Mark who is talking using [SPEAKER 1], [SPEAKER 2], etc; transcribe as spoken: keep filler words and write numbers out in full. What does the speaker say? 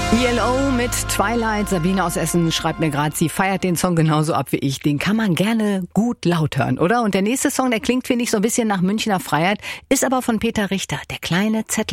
[SPEAKER 1] E L O mit Twilight. Sabine aus Essen schreibt mir gerade, sie feiert den Song genauso ab wie ich. Den kann man gerne gut laut hören, oder? Und der nächste Song, der klingt, finde ich, so ein bisschen nach Münchner Freiheit, ist aber von Peter Richter, Der kleine Zettel.